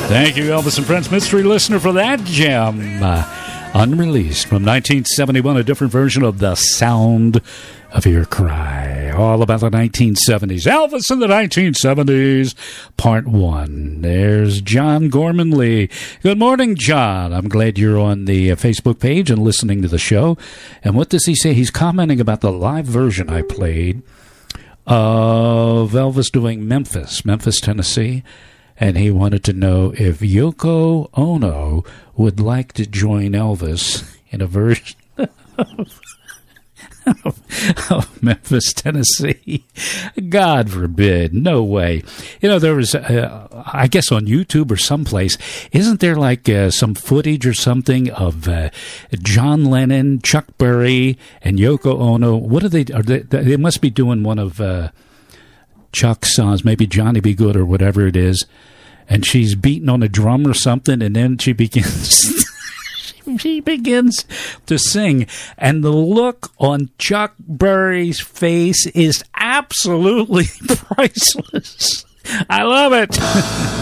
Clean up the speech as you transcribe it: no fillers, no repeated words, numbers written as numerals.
Thank you, Elvis and Friends Mystery Listener, for that gem. Unreleased from 1971, a different version of The Sound of Your Cry. All about the 1970s. Elvis in the 1970s, Part 1. There's John Gorman Lee. Good morning, John. I'm glad you're on the Facebook page and listening to the show. And what does he say? He's commenting about the live version I played of Elvis doing Memphis, Tennessee. And he wanted to know if Yoko Ono would like to join Elvis in a version of Memphis, Tennessee. God forbid. No way. You know, there was, I guess on YouTube or someplace, isn't there like some footage or something of John Lennon, Chuck Berry, and Yoko Ono? What are they? They must be doing one of Chuck's songs, maybe Johnny Be Good or whatever it is, and she's beating on a drum or something, and then she begins she begins to sing, and the look on Chuck Berry's face is absolutely priceless. I love it.